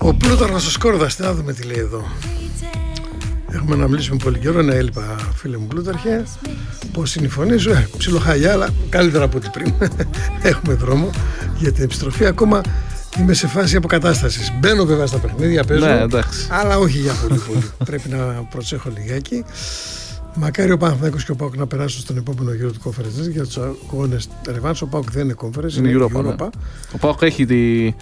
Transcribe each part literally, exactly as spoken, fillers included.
Ο Πλούταρχος ο Σκόρδας, να δούμε τι λέει εδώ. Έχουμε να μιλήσουμε πολύ καιρό, ναι, έλειπα φίλε μου Πλούταρχε. Πώς είναι η φωνή σου, ε, ψιλοχαλιά, αλλά καλύτερα από ό,τι πριν. Έχουμε δρόμο για την επιστροφή. Ακόμα είμαι σε φάση αποκατάστασης. Μπαίνω βέβαια στα παιχνίδια, παίζω, ναι, αλλά όχι για πολύ πολύ. Πρέπει να προσέχω λιγάκι. Μακάρι ο Παναθηναϊκός και ο ΠΑΟΚ να περάσουν στον επόμενο γύρο του Conference για τους αγώνες ρεβάνς. Ο ΠΑΟΚ δεν είναι Conference, είναι, είναι Europa. Europa. Ναι. Ο ΠΑΟΚ έχει τη...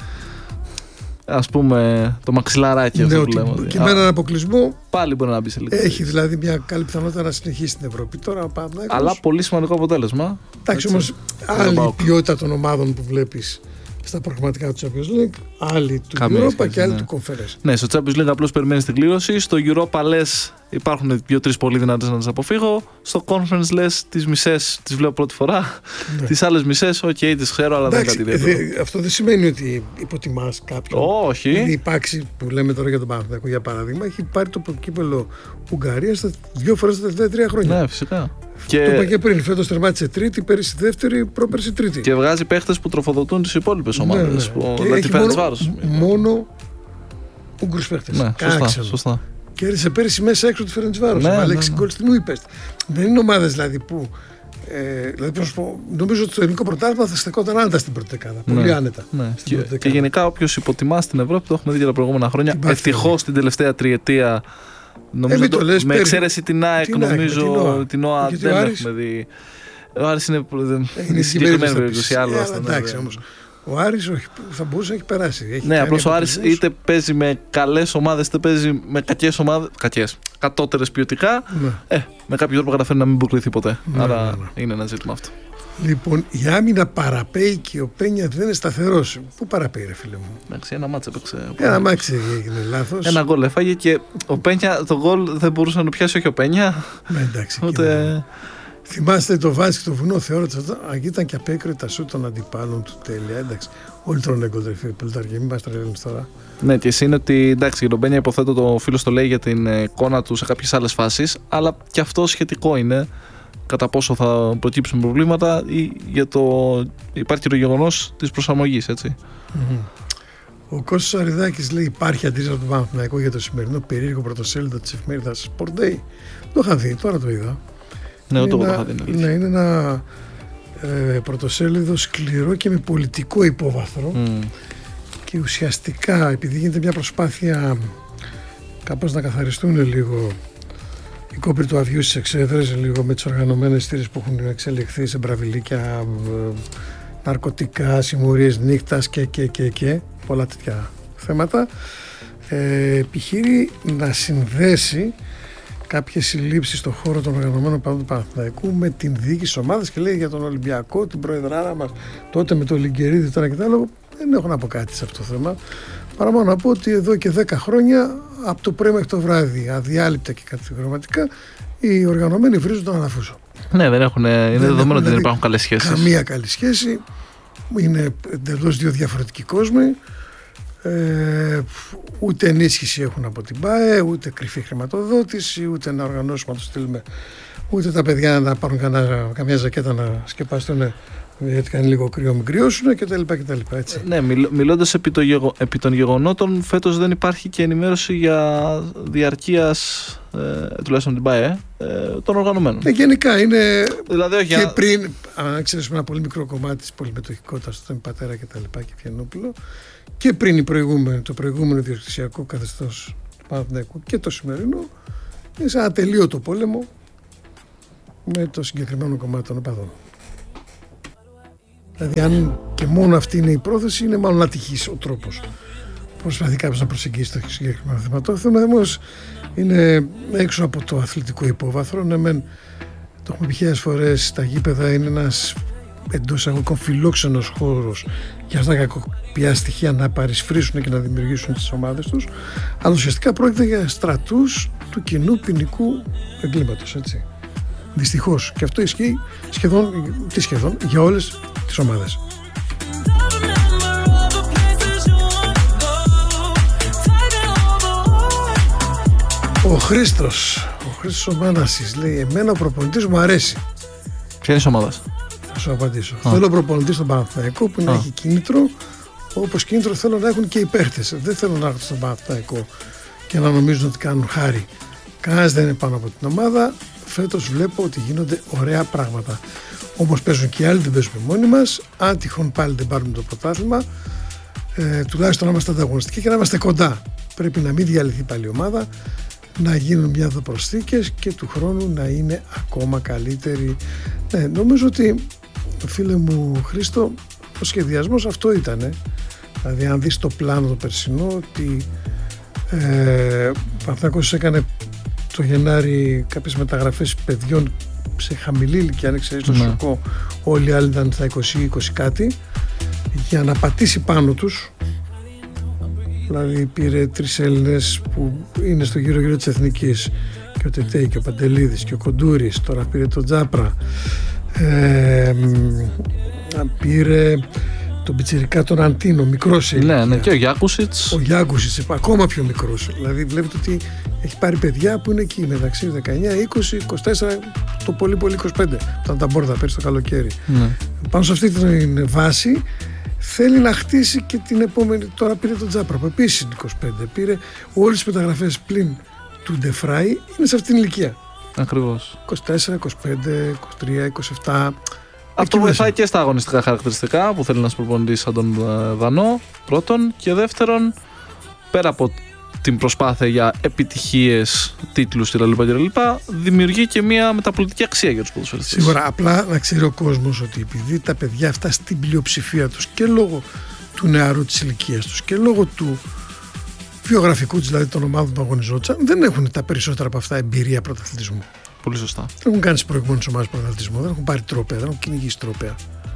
ας πούμε το μαξιλαράκι, ναι, αυτό που λέμε. Και με έναν αποκλεισμό πάλι μπορεί να μπει σε λίγο. Έχει δηλαδή μια καλή πιθανότητα να συνεχίσει στην Ευρώπη. Τώρα, Παναθηναϊκός... Αλλά πολύ σημαντικό αποτέλεσμα. Εντάξει, όμως άλλη ποιότητα των ομάδων που βλέπεις στα προγραμματικά του Champions League, άλλη του Καμία Europa σχέση, και άλλη ναι. του Conference. Ναι, στο Champions League απλώς περιμένεις την κλήρωση. Στο Europa λες υπάρχουν δύο-τρεις πολύ δυνατές να τις αποφύγω. Στο Conference λες τις μισές τις βλέπω πρώτη φορά. Ναι. Τις άλλες μισές, οκ, okay, τις ξέρω, αλλά εντάξει, δεν είναι κάτι ιδιαίτερο. Αυτό δεν σημαίνει ότι υποτιμάς κάποιον. Όχι. Δηλαδή υπάρξει, που λέμε τώρα για τον Παναθηναϊκό για παράδειγμα, έχει πάρει το κύπελλο Ουγγαρία δύο φορές τα τελευταία τρία χρόνια. Ναι, φυσικά. Και... Το είπα και πριν, φέτος τερμάτισε τρίτη, πέρυσι δεύτερη, πρόπερσι τρίτη. Και βγάζει παίχτες που τροφοδοτούν τις υπόλοιπες ομάδες. Ναι, ναι. Που... Και έχει μόνο, βάρος. μόνο Ούγγρους παίχτες. Ναι, σωστά, σωστά. Κέρδισε πέρυσι μέσα έξω τη Φερεντσβάρος. Ναι, με έξι γκολ στην Ουίπεστ. Δεν είναι ομάδες δηλαδή που. Ε, δηλαδή, πώς πω, νομίζω ότι το ελληνικό πρωτάθλημα θα στεκόταν άνετα στην πρώτη δεκάδα. Ναι, πολύ άνετα. Ναι. Και, και γενικά, όποιος υποτιμά στην Ευρώπη, το έχουμε δει και τα προηγούμενα χρόνια. Ευτυχώς την τελευταία τριετία. Νομίζω ε, το, λες, με εξαίρεση την ΑΕΚ, νομίζω την ΟΑ δεν έχουμε δει. Ο Άρης είναι, είναι συγκεκριμένη περίπτωση. Εντάξει όμως. Ο Άρης όχι, θα μπορούσε να έχει περάσει. Έχει ναι, απλώς ο Άρης είτε παίζει με καλές ομάδες, είτε παίζει με κακές ομάδες. Κακές. Κατώτερες ποιοτικά. Ναι. Ε, με κάποιο τρόπο καταφέρει να μην υποκληθεί ποτέ. Ναι, Άρα ναι, ναι. είναι ένα ζήτημα αυτό. Λοιπόν, η άμυνα παραπέει και ο Πένια δεν είναι σταθερός. Πού παραπέει, ρε φίλε μου? Εντάξει, ένα μάτς έπαιξε. Ένα μάτς έγινε λάθος. Ένα γκολ έφαγε και ο Πένια, το γκολ δεν μπορούσε να το πιάσει, όχι ο Πένια. Ναι, εντάξει. Ούτε... Θυμάστε το Βάσκι το βουνό, θεώρησα ότι ήταν και απέκρουε τα σου των αντιπάλων του τέλεια. Εντάξει, όλοι τρώνε γκολ, ρε φίλε, Πλούταρχε, μην μας τρελαίνεις τώρα. Ναι, και εσύ είναι ότι εντάξει, για τον Πένια υποθέτω το φίλο το λέει για την εικόνα του σε κάποιες άλλες φάσεις, αλλά και αυτό σχετικό είναι. Κατά πόσο θα προκύψουν προβλήματα ή για το... υπάρχει και το γεγονός της προσαρμογής, έτσι. Mm-hmm. Ο Κώστας Αριδάκης λέει υπάρχει αντίστοιχο από τον Παναθηναϊκό για το σημερινό περίεργο πρωτοσέλιδο της εφημερίδας Sport Day. Το είχα δει, τώρα το είδα. Ναι, το είχα δει. Ναι, είναι ένα ε, πρωτοσέλιδο σκληρό και με πολιτικό υπόβαθρο mm. και ουσιαστικά επειδή γίνεται μια προσπάθεια κάπως να καθαριστούν λίγο οι κόπροι του αυγιού στις εξέδρες, λίγο με τις οργανωμένες στήρες που έχουν εξελιχθεί σε μπραβιλίκια, ναρκωτικά, συμμορίες νύχτας και, και, και, και πολλά τέτοια θέματα, ε, επιχείρει να συνδέσει κάποιες συλλήψεις στον χώρο των οργανωμένων παδών του Παναθηναϊκού με την διοίκηση της ομάδας και λέει για τον Ολυμπιακό, την προεδράρα μας τότε με το Λιγκερίδη τώρα και τα άλλο. Δεν έχω να πω κάτι σε αυτό το θέμα. Παρά μόνο να πω ότι εδώ και δέκα χρόνια από το πρωί μέχρι το βράδυ, αδιάλειπτα και κατηγορηματικά, οι οργανωμένοι βρίζουν τον Αναφούσο. Ναι, δεν έχουν, είναι δεν δεδομένο ότι δεν υπάρχουν καλές σχέσεις. Καμία καλή σχέση. Είναι εντελώς δύο διαφορετικοί κόσμοι. Ε, ούτε ενίσχυση έχουν από την ΠΑΕ, ούτε κρυφή χρηματοδότηση, ούτε να οργανώσουμε να το στείλουμε, ούτε τα παιδιά να πάρουν κανένα, καμιά ζακέτα να σκεπαστούν γιατί κάνει λίγο κρύο, μην κρυώσουν κτλ. Έτσι. Ναι, μιλ, μιλώντας επί, το γεγο, επί των γεγονότων, φέτος δεν υπάρχει και ενημέρωση για διαρκείας, ε, τουλάχιστον την ΠΑΕ, ε, των οργανωμένων. Ε, γενικά είναι. Δηλαδή, όχι, και για... πριν, αν εξαιρέσουμε ένα πολύ μικρό κομμάτι της πολυμετοχικότητας, τον πατέρα κτλ. Και, και Πιανόπουλο, και πριν η προηγούμενη, το προηγούμενο διοικητικό καθεστώς του Παναθηναϊκού και το σημερινό, είναι σε ένα ατελείωτο πόλεμο με το συγκεκριμένο κομμάτι των οπαδών. Δηλαδή, αν και μόνο αυτή είναι η πρόθεση, είναι μάλλον ατυχής ο τρόπος. Προσπαθεί κάποιος να προσεγγίσει το συγκεκριμένο θέμα. Το θέμα όμως είναι έξω από το αθλητικό υπόβαθρο. Ναι, μεν, το έχουμε πει χίλιες φορές, τα γήπεδα είναι ένας εντός αγωγικών φιλόξενος χώρος για αυτά τα κακοποιά στοιχεία να παρισφρήσουν και να δημιουργήσουν τις ομάδες τους. Αλλά ουσιαστικά πρόκειται για στρατούς του κοινού ποινικού εγκλήματος, έτσι. Δυστυχώς. Και αυτό ισχύει σχεδόν, τι σχεδόν για όλες τις ομάδες. Ο Χρήστος, ο Χρήστος ο Μάνασης λέει: εμένα ο προπονητής μου αρέσει. Ποια είναι η ομάδα? Θα σου απαντήσω. Α. Θέλω προπονητή στον Παναθηναϊκό που να Α. έχει κίνητρο όπως κίνητρο θέλω να έχουν και οι παίχτες. Δεν θέλω να έρθουν στον Παναθηναϊκό και να νομίζουν ότι κάνουν χάρη. Κανένας δεν είναι πάνω από την ομάδα. Φέτος βλέπω ότι γίνονται ωραία πράγματα. Όμως παίζουν και οι άλλοι, δεν παίζουμε μόνοι μας. Αν τυχόν πάλι δεν πάρουμε το πρωτάθλημα, ε, τουλάχιστον να είμαστε ανταγωνιστικοί και να είμαστε κοντά. Πρέπει να μην διαλυθεί πάλι η ομάδα, να γίνουν μια δω προσθήκες και του χρόνου να είναι ακόμα καλύτερη. Ναι, νομίζω ότι, φίλε μου Χρήστο, ο σχεδιασμός αυτό ήτανε. Δηλαδή αν δεις το πλάνο το περσινό, ότι ε, ο Παναθηναϊκός έκανε το Γενάρη κάποιες μεταγραφές παιδιών σε χαμηλή ηλικία, αν ξέρεις το σοκό, όλοι οι άλλοι ήταν στα είκοσι είκοσι κάτι, για να πατήσει πάνω τους. Δηλαδή πήρε τρεις Έλληνες που είναι στο γύρω γύρω της Εθνικής, και ο Τετέι και ο Παντελίδης και ο Κοντούρης, τώρα πήρε τον Τζάπρα, ε, πήρε τον πιτσιρικά τον Αντίνο, μικρός ηλικία. Ναι, ναι, και ο Γιάκουσιτς. Ο Γιάκουσιτς, ακόμα πιο μικρός. Δηλαδή βλέπετε ότι έχει πάρει παιδιά που είναι εκεί μεταξύ δεκαεννιά, είκοσι, είκοσι τέσσερα, το πολύ πολύ είκοσι πέντε. Ήταν τα μπόρδα πέρσι το καλοκαίρι. Ναι. Πάνω σε αυτή την βάση θέλει να χτίσει και την επόμενη. Τώρα πήρε τον Τζάπρα που επίσης είναι είκοσι πέντε. Πήρε όλες τις μεταγραφές πλην του Ντεφράι, είναι σε αυτήν την ηλικία. Ακριβώς. είκοσι τέσσερα, είκοσι πέντε, είκοσι τρία, είκοσι επτά. Αυτό βοηθάει και στα αγωνιστικά χαρακτηριστικά που θέλει να σου προπονητή σαν τον Δανό, πρώτον. Και δεύτερον, πέρα από την προσπάθεια για επιτυχίες, τίτλους κλπ., δημιουργεί και μια μεταπολιτική αξία για τους ποδοσφαιριστές. Σίγουρα, απλά να ξέρει ο κόσμος ότι επειδή τα παιδιά αυτά στην πλειοψηφία τους και λόγω του νεαρού της ηλικίας τους και λόγω του βιογραφικού τους, δηλαδή των ομάδων που αγωνιζόντουσαν, δεν έχουν τα περισσότερα από αυτά εμπειρία πρωταθλητισμού. Πολύ σωστά. Δεν έχουν κάνει τις προηγούμενες ομάδες πρωταθλητισμού, δεν έχουν πάρει τρόπαια, δεν έχουν κυνηγήσει τρόπαια.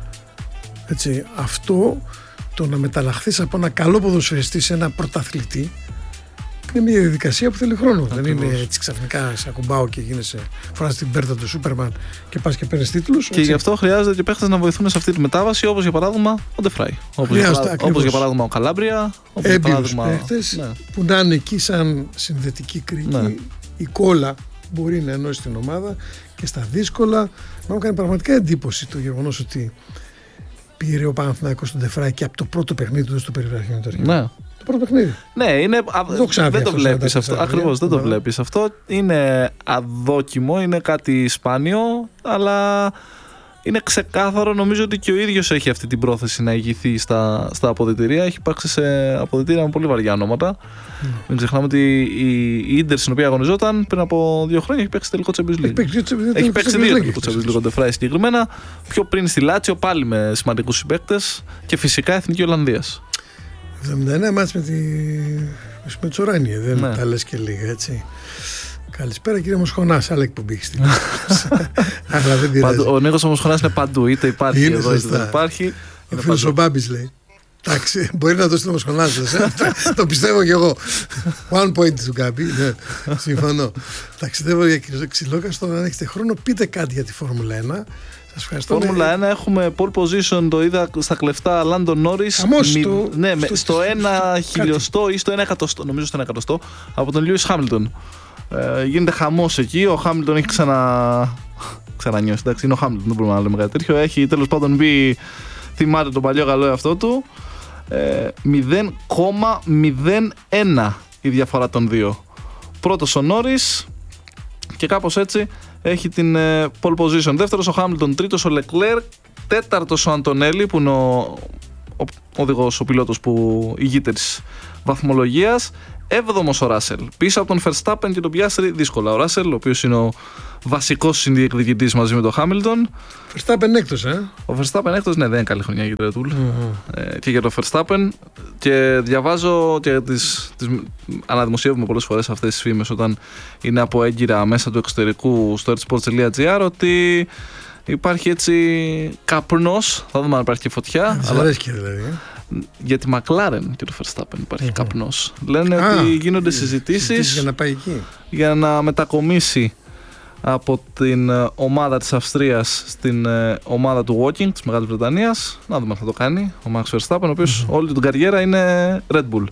Έτσι, αυτό το να μεταλλαχθείς από ένα καλό ποδοσφαιριστή σε ένα πρωταθλητή είναι μια διαδικασία που θέλει χρόνο. Ακριβώς. Δεν είναι έτσι ξαφνικά σε ακουμπάω και γίνεσαι, φοράς την πέρτα του Σούπερμαν και πας και παίρνεις τίτλους. Και έτσι. Γι' αυτό χρειάζεται και παίχτες να βοηθούν σε αυτή τη μετάβαση, όπως για παράδειγμα ο Ντεφράι. Όπως, όπως για παράδειγμα ο Καλάμπρια. Έμπειρους παίχτες, ναι, που να είναι εκεί σαν συνδετική κρίκη. Ναι. Η κόλλα μπορεί να ενώσει την ομάδα και στα δύσκολα. Να μου κάνει πραγματικά εντύπωση το γεγονός ότι πήρε ο Παναθηναϊκός τον Ντεφράι και από το πρώτο παιχνίδι του στο περιβραχείο του. Ναι. Το πρώτο παιχνίδι. Ναι, είναι α... δεν, δεν το βλέπεις αυτό. Ακριβώς, δεν το βλέπεις αυτό. Είναι αδόκιμο, είναι κάτι σπάνιο, αλλά είναι ξεκάθαρο. Νομίζω ότι και ο ίδιος έχει αυτή την πρόθεση να ηγηθεί στα, στα αποδυτήρια. Έχει υπάρξει σε αποδυτήρια με πολύ βαριά ονόματα. Mm. Μην ξεχνάμε ότι η Ίντερ, στην οποία αγωνιζόταν πριν από δύο χρόνια, έχει παίξει τελικό Champions League. Έχει παίξει δύο τελικό Champions League, ο Ντεφράι συγκεκριμένα. Πιο πριν στη Λάτσιο, πάλι με σημαντικούς συμπαίκτες. Και φυσικά Εθνική Ολλανδίας. εβδομήντα εννέα μάτς με τη με Τσοράνιε, δεν ναι. τα λες και λίγα, έτσι. Καλησπέρα κύριε Μοσχονάς, άλλη εκπομπή έχει στείλει. Αλλά δεν πειράζει. Ο Νίκος ο Μοσχονάς είναι παντού, είτε υπάρχει είναι εδώ είτε δεν υπάρχει. Ο φίλος ο Μπάμπης λέει. Εντάξει, μπορεί να το στείλει ο Μοσχονάς, το πιστεύω κι εγώ. One point του Γκάμπη, ναι, συμφωνώ. Ταξιδεύω για ξυλόκαστο, αν έχετε χρόνο πείτε κάτι για τη Φόρμουλα ένα. Φόρμουλα ένα έχουμε pole position, το είδα στα κλεφτά Lando Norris. Μι, στο, ναι, στο, στο ένα χιλιοστό ή στο ένα εκατοστό, νομίζω στο ένα εκατοστό, από τον Lewis Hamilton. Ε, γίνεται χαμός εκεί. Ο Hamilton έχει ξανα... ξανανιώσει. Εντάξει, είναι ο Hamilton, δεν μπορούμε να λέμε κάτι τέτοιο. Έχει τέλος πάντων μπει, θυμάται τον παλιό καλό εαυτό του. Ε, μηδέν κόμμα μηδέν ένα η διαφορά των δύο. Πρώτος ο Norris και κάπως έτσι έχει την ε, pole position. Δεύτερος ο Hamilton, τρίτος ο Leclerc, τέταρτος ο Αντωνέλη που είναι ο, ο, ο οδηγός, ο πιλότος που ηγείται της βαθμολογίας. Έβδομος ο Ράσελ, πίσω από τον Verstappen και τον Piastri δύσκολα. Ο Ράσελ, ο οποίος είναι ο βασικός συνδιεκδικητής μαζί με τον Hamilton. Verstappen έκτος, ε. Ο Verstappen έκτος, ναι, δεν είναι καλή χρονιά για την Red Bull. Mm-hmm. Ε, και για τον Verstappen. Και διαβάζω και τις, τις αναδημοσιεύουμε πολλές φορές αυτές τις φήμες όταν είναι από έγκυρα μέσα του εξωτερικού στο earthsports.gr ότι υπάρχει έτσι καπνός. Θα δούμε αν υπάρχει και φωτιά. Ε, αλλά... αρέσκει δηλαδή. Ε. Για τη McLaren και το Verstappen υπάρχει mm-hmm. καπνός. Λένε Α, ότι γίνονται συζητήσεις για να πάει εκεί, για να μετακομίσει από την ομάδα της Αυστρίας στην ομάδα του Walking της Μεγάλης Βρετανίας. Να δούμε αν θα το κάνει ο Max Verstappen, ο οποίος mm-hmm. όλη την καριέρα είναι Red Bull.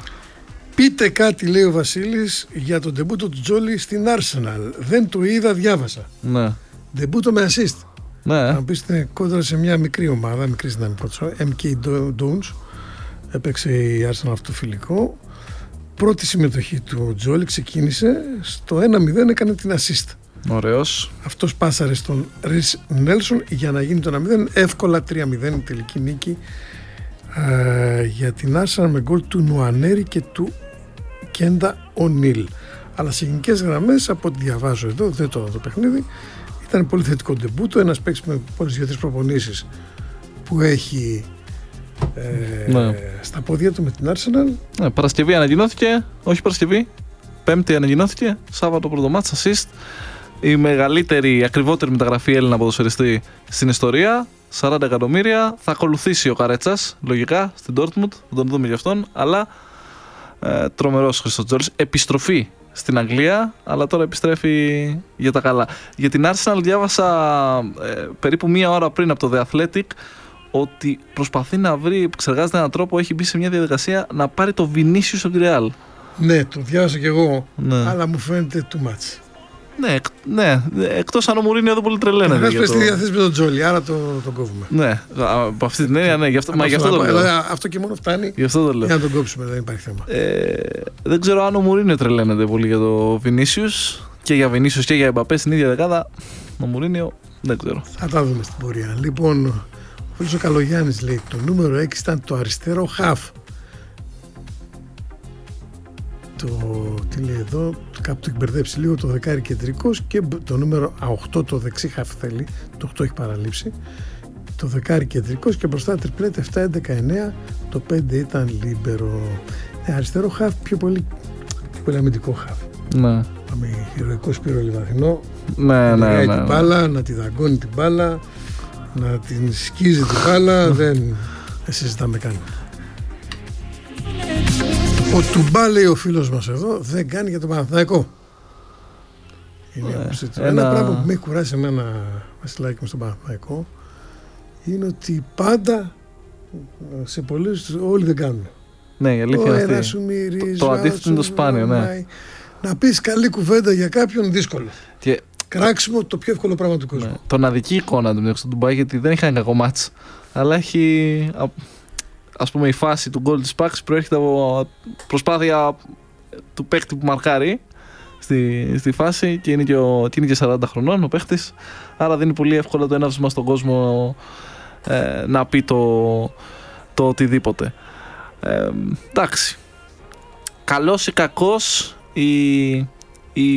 Πείτε κάτι, λέει ο Βασίλης, για τον ντεμπούτο του Τζόλι στην Arsenal. Δεν το είδα, διάβασα. Ναι. Ντεμπούτο με assist. Ναι. Να πεις είναι κόντρα σε μια μικρή ομάδα, μικρή δυναμικότητα, εμ κέι Dons, έπαιξε η Arsenal αυτό το φιλικό. Πρώτη συμμετοχή του Τζόλι ξεκίνησε στο ένα μηδέν, έκανε την assist. Ωραίος. Αυτός πάσαρε στον Ρις Νέλσον για να γίνει το ένα μηδέν. Εύκολα τρία μηδέν η τελική νίκη ε, για την Arsenal με γκολ του Νουανέρη και του Κέντα Ονίλ. Αλλά σε γενικές γραμμές, από ό,τι διαβάζω εδώ, δεν το, το παιχνίδι, ήταν πολύ θετικό ντεμπούτο. Ένας παίκτης με πολλές δύο-τρεις προπονήσεις που έχει ε, ναι. στα πόδια του με την Arsenal. Ναι, Παρασκευή ανακοινώθηκε, όχι Παρασκευή, Πέμπτη ανακοινώθηκε, Σάββατο πρώτο μάτς, assist. Η μεγαλύτερη, ακριβότερη μεταγραφή Έλληνα ποδοσφαιριστή στην ιστορία, σαράντα εκατομμύρια. Θα ακολουθήσει ο Καρέτσας, λογικά, στην Dortmund, θα τον δούμε γι' αυτόν, αλλά ε, τρομερός Χριστοτζόλης. Επιστροφή στην Αγγλία, αλλά τώρα επιστρέφει για τα καλά. Για την Arsenal διάβασα ε, περίπου μία ώρα πριν από το The Athletic ότι προσπαθεί να βρει, εξεργάζεται έναν τρόπο, έχει μπει σε μια διαδικασία να πάρει το Vinicius από τη Real. Ναι, το διάβασα κι εγώ, ναι. αλλά μου φαίνεται too much. Ναι, ναι, εκτός αν ο Μουρίνιο εδώ πολύ τρελαίνεται. Δεν πες τη διαθέση με τον Τζόλι, άρα το, το κόβουμε. Ναι, από αυτή την έννοια, ναι, γι' αυτό, μα γι' αυτό το λέω. Αυτό και μόνο φτάνει αυτό το λέω. Για να τον κόψουμε, δεν υπάρχει θέμα. Ε, δεν ξέρω αν ο Μουρίνιο τρελαίνεται πολύ για το Vinicius και για Vinicius και για Εμπαπέ στην ίδια δεκάδα. Ο Μουρίνιο δεν ξέρω. Θα τα δούμε στην πορεία. Λοιπόν, ο φίλος ο Καλογιάννης λέει το νούμερο έξι ήταν το αριστερό χαφ. Το, τι λέει εδώ, κάπου το έχει μπερδέψει λίγο, το δεκάρι κεντρικός και το νούμερο οκτώ το δεξί χαφ θέλει, το οκτώ έχει παραλείψει, το δεκάρι κεντρικός και μπροστά τριπλέτ επτά έντεκα εννέα, το πέντε ήταν λίμπερο. Ε, αριστερό χαφ, πιο πολύ, πιο πολύ αμυντικό χαφ. Ναι. Πάμε ηρωικό Σπύρο Λιβαθινό, ναι, να ναι, ναι, την ναι. μπάλα, να τη δαγκώνει την μπάλα, να την σκίζει την μπάλα, δεν, δεν συζητάμε καν. Ο Τουμπά, λέει ο φίλος μας εδώ, δεν κάνει για τον Παναθηναϊκό. Είναι ε, ένα... ένα πράγμα που με έχει κουράσει εμένα, Βασιλάκη μου, στον Παναθηναϊκό, είναι ότι πάντα σε πολλές όλοι δεν κάνουν. Ναι, η αλήθεια είναι αυτή. Σου μυρίζει, το αντίθετο είναι το σπάνιο, ναι. Να πεις καλή κουβέντα για κάποιον δύσκολο. Και... κράξιμο το πιο εύκολο πράγμα του κόσμου. Ναι. Τον αδική εικόνα του στον Τουμπά, γιατί δεν είχαν κακό μάτς, αλλά έχει... Ας πούμε η φάση του γκολ της Πάκης προέρχεται από προσπάθεια του παίκτη που μαρκάρει στη, στη φάση και είναι και, ο, και είναι και σαράντα χρονών ο παίκτης, άρα δίνει πολύ εύκολα το έναυσμα στον κόσμο ε, να πει το, το οτιδήποτε. Ε, εντάξει, καλός ή κακός η, η,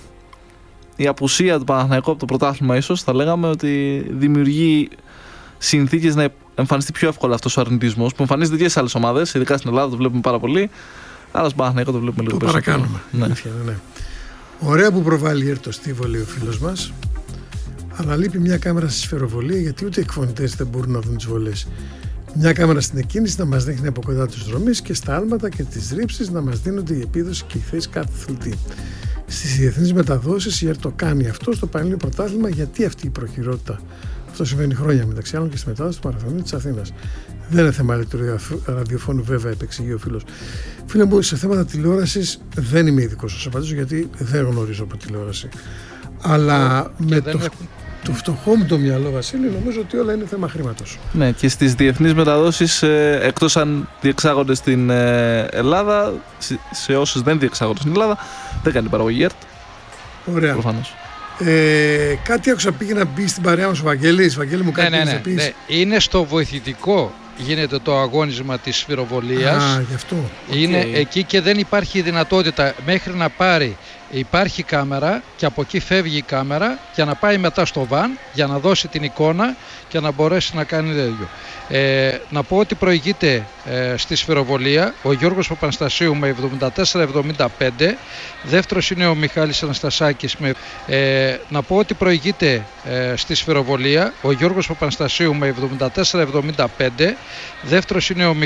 η απουσία του Παναθηναϊκού από το πρωτάθλημα, ίσως θα λέγαμε ότι δημιουργεί συνθήκες να εμφανιστεί πιο εύκολα αυτός ο αρνητισμός που εμφανίζεται και σε άλλες ομάδες, ειδικά στην Ελλάδα το βλέπουμε πάρα πολύ, αλλά στον Παναθηναϊκό το βλέπουμε λίγο το περισσότερο. Το παρακάνουμε. Ναι. Ναι. Ωραία που προβάλλει η ΕΡΤ το Στίβο, λέει ο φίλος μας, αλλά λείπει μια κάμερα στη σφαιροβολία γιατί ούτε οι εκφωνητές δεν μπορούν να δουν τις βολές. Μια κάμερα στην εκκίνηση να μας δείχνει από κοντά τους δρομείς και στα άλματα και τις ρήψεις να μας δίνονται η επίδοση και η θέση κάθε αθλητή. Στις διεθνείς μεταδόσεις η ΕΡΤ το κάνει αυτό στο Πανελλήνιο Πρωτάθλημα, γιατί αυτή η προχειρότητα. Αυτό συμβαίνει χρόνια μεταξύ άλλων και στη μετάδοση του Μαραθωνίου της Αθήνας. Δεν είναι θέμα ηλεκτρονικού ραδιοφώνου, βέβαια, επεξηγεί ο φίλος. Φίλε μου, σε θέματα τηλεόρασης δεν είμαι ειδικός, θα σας απαντήσω γιατί δεν γνωρίζω από τηλεόραση. Αλλά και με το, έχουν... το φτωχό μου το μυαλό, Βασίλη, νομίζω ότι όλα είναι θέμα χρήματος. Ναι, και στις διεθνείς μεταδόσεις, ε, εκτός αν διεξάγονται στην ε, Ελλάδα, σε, σε όσους δεν διεξάγονται στην Ελλάδα, δεν κάνει παραγωγή ΕΡΤ. Ωραία. Προφανώς. Ε, κάτι άκουσα πήγε να μπει στην παρέα μας ο Βαγγέλης. Βαγγέλη μου, κάτι ναι, ναι, ναι, πεις. Ναι. Είναι στο βοηθητικό, γίνεται το αγώνισμα της σφυροβολίας. Α, γι' αυτό. Είναι okay. Εκεί και δεν υπάρχει δυνατότητα μέχρι να πάρει. Υπάρχει κάμερα και από εκεί φεύγει η κάμερα για να πάει μετά στο βαν για να δώσει την εικόνα και να μπορέσει να κάνει τέτοιο. Ε, να πω ότι προηγείται ε, στη σφυροβολία ο Γιώργος Παπαναστασίου με εβδομήντα τέσσερα εβδομήντα πέντε, δεύτερος είναι ο Μιχάλης Αναστασάκης με... Ε, να πω ότι προηγείται ε, στη σφυροβολία ο Γιώργος Παπαναστασίου με εβδομήντα τέσσερα εβδομήντα πέντε, δεύτερος είναι ο Μιχάλης